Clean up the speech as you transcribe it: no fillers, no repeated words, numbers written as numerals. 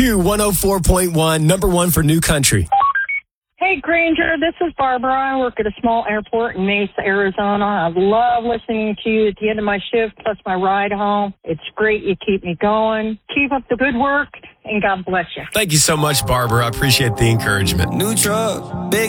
Q104.1, number one for new country. Hey, Granger, this is Barbara. I work at a small airport in Mesa, Arizona. I love listening to you at the end of my shift, plus my ride home. It's great. You keep me going. Keep up the good work, and God bless you. Thank you so much, Barbara. I appreciate the encouragement. New truck, big